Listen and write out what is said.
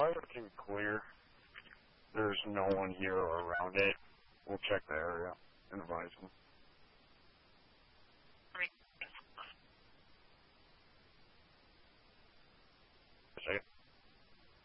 looking clear. There's no one here or around it. We'll check the area and advise them.